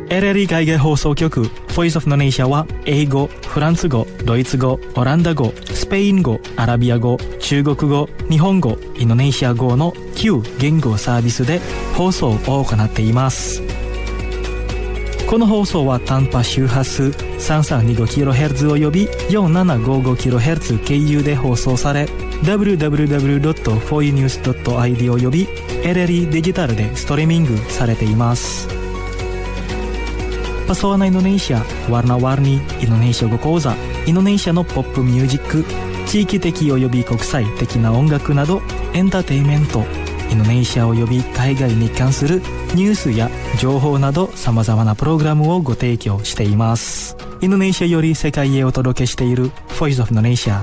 LLE 海外放送局 Voice of Indonesia は英語、フランス語、ドイツ語、オランダ語、スペイン語、アラビア語、中国語、日本語、インドネシア語の9言語サービスで放送を行っています。この放送は短波周波数 3325kHz および 4755kHz 経由で放送され、www.foinews.id および LLE デジタルでストリーミングされています。Pesona Indonesia, Warna-Warni Indonesia語講座、インドネシアのポップミュージック、地域的および国際的な音楽などエンターテインメント、インドネシアおよび海外に関するニュースや情報など様々なプログラムをご提供しています。インドネシアより世界へお届けしている Voice of Indonesia。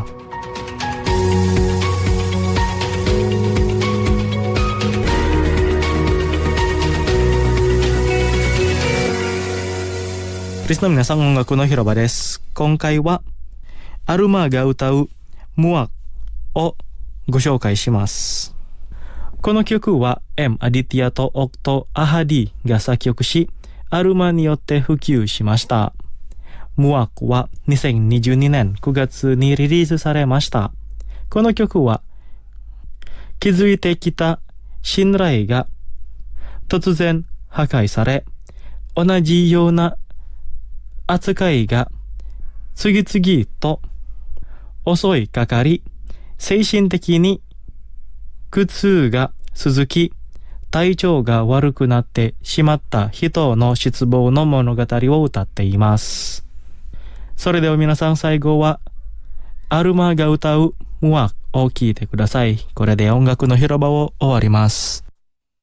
リスの皆さん、音楽の広場です。今回はアルマが歌うムアをご紹介します。この曲は M アディティアとオクトアハディが作曲し、アルマによって普及しました。ムアは2022年9月にリリースされました。この曲は築いてきた信頼が突然破壊され、同じような扱いが次々と襲いかかり、精神的に苦痛が続き、体調が悪くなってしまった人の失望の物語を歌っています。それでは皆さん、最後はアルマが歌うムアを聴いてください。これで音楽の広場を終わります。